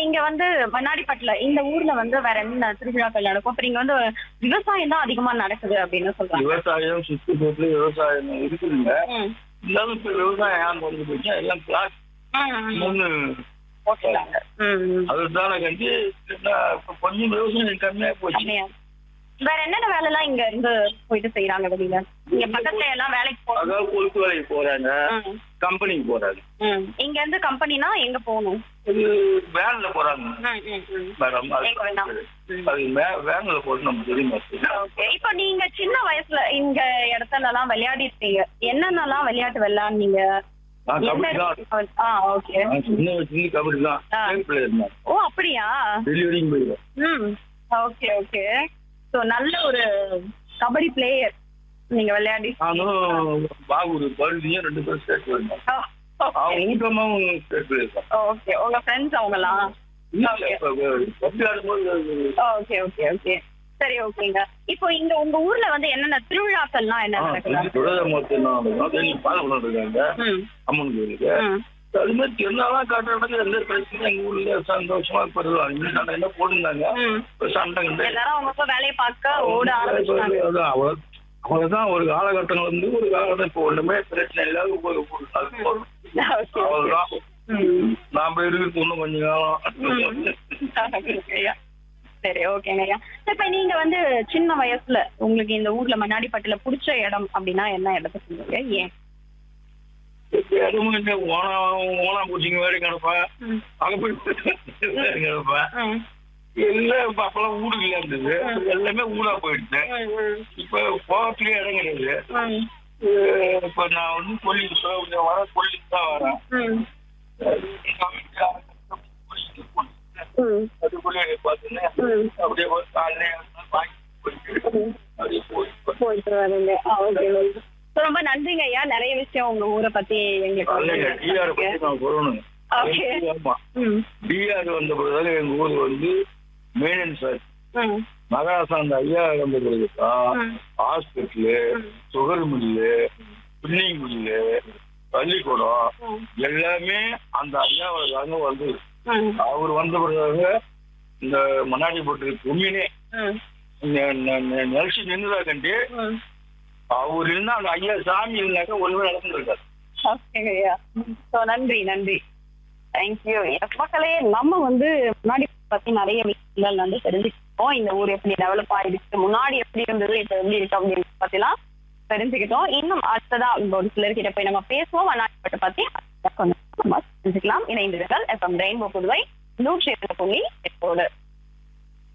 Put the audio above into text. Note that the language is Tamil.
இங்க வந்து மண்ணாடிப்பட்டுல இந்த ஊர்ல வந்து வேற என்ன திருவிழாக்கள் நடக்கும்? இப்ப இங்க வந்து விவசாயம் தான் அதிகமா நடக்குது அப்படின்னு சொல்றாங்க. விவசாயம் சுற்றுப்புறத்துல விவசாயம் இருக்குதுங்க. ம். இருந்தாலும் இப்ப விவசாயம் யாரும் கொண்டு போயிட்டா எல்லாம் பிளாட் ம். போட்டுட்டாங்க. அதுதானே கண்டி இப்ப கொஞ்சம் விவசாயம் கம்மியா போச்சு. அப்படியா? வேற என்னென்ன வேலைலாம் இங்க இருந்து போயிட்டு செய்யறாங்க வெளியில? இங்க பக்கத்துல எல்லாம் வேலைக்கு போறாங்க. அதாவது கொழுப்பு வேலைக்கு போறாங்க, கம்பெனிக்கு போறாங்க. இங்க இருந்து கம்பெனினா எங்க போகணும்? இது வேன்ல போறாங்க மேடம். அது வேன்ல போட்டு நம்ம தெரியுமா? ஓகே. இப்போ நீங்க சின்ன வயசுல இங்க இடத்துல எல்லாம் விளையாடி இருக்கீங்க. என்னென்னலாம் விளையாட்டு விளையாடுனீங்க? ஓகே. சின்ன வயசுல கபடி தான். ஓ அப்படியா? டெலிவரியும் போயிடுவேன். Okay okay. சோ நல்ல ஒரு கபடி பிளேயர் நீங்க விளையாடி. நானும் பாகூர் பருதியும் 2 பேரும் சேர்த்து வந்தேன். ஊட்டமாவும் சேர்த்து இருக்கேன். ஓகே. உங்க ஃப்ரெண்ட்ஸ் அவங்கலாம்? Okay okay okay. சரி ஓகேங்க. இப்போ இங்க உங்க ஊர்ல வந்து என்னென்ன திருவிழாக்கள்லாம் என்ன நடக்குது? அம்மன் கோயிலுக்கு அது மாதிரி திருநாளாம் காட்டுறாங்க. எந்த பிரச்சனையும் எங்க ஊர்ல சந்தோஷமா பருவாங்க. என்ன போட்டுருந்தாங்க சண்டை எல்லாரும் அவங்க வேலையை பார்க்க ஓட ஆரம்பிச்சாங்க. அவ்வளவுதான். ஒரு காலகட்டம் வந்து ஒரு காலகட்டம் இப்போ ஒண்ணுமே பிரச்சனை இல்லாத அவ்வளவுதான். நாம இருக்கிறது இன்னும் கொஞ்ச காலம். சரி ஓகேங்க ஐயா. இப்ப நீங்க வந்து சின்ன வயசுல உங்களுக்கு இந்த ஊர்ல மண்ணாடிப்பட்டுல பிடிச்ச இடம் அப்படின்னா என்ன இடத்த சொல்லுங்க? ஏன்? இடமும் இந்த ஓணாம் பூச்சிங்க வேற கிடப்பேன், கிடப்பேன். எல்லாம் அப்பெல்லாம் ஊடு இல்ல இருந்தது. எல்லாமே ஊடா போயிடுச்சு. இப்ப போகத்துலயே இடம் கிடையாது. இப்ப நான் வந்து கொல்லிக்கு வர கொல்லிக்கு தான் வரேன். அதுக்குள்ளே பாத்தீங்கன்னா அப்படியே காலையில போயிட்டு வரீங்க. ரொம்ப நன்றிங்க ஐயா. நிறைய விஷயம் உங்க ஊரை பத்தி எங்களுக்கு சொல்லணும். டிஆர் வந்த பிறகு எங்க ஊர் வந்து மெயின்டெனன்ஸ் ஆச்சு. மகாராஷ்டிரா அந்த ஐயா வந்த பிறகுதான் hospital, sugar mill, spinning mill, பள்ளிக்கூடம் எல்லாமே அந்த ஐயாவாங்க வந்து. அவர் வந்த பிறகு இந்த மண்ணாடி போட்டு கும்மினே நெல்சி நின்றுதா கண்டி அவர் இருந்தா அந்த ஐயா சாமி இருந்தாக்க ஒண்ணுமே நடந்துருக்காரு. நன்றி நன்றி. தேங்க்யூ. மக்களே, நம்ம வந்து முன்னாடி பத்தி நிறைய விஷயங்கள் வந்து தெரிஞ்சுக்கிட்டோம். இந்த ஊர் எப்படி டெவலப் ஆயிடுச்சு, முன்னாடி எப்படி இருந்தது, இப்ப எப்படி இருக்கு அப்படின்னு பத்திலாம் தெரிஞ்சுக்கிட்டோம். இன்னும் அடுத்ததா ஒரு சிலர்கிட்ட போய் நம்ம பேசுவோம். மண்ணாடிப்பட்டை பத்தி தெரிஞ்சுக்கலாம். இணைந்திருங்கள். FM rainbow Puduvai 102.8.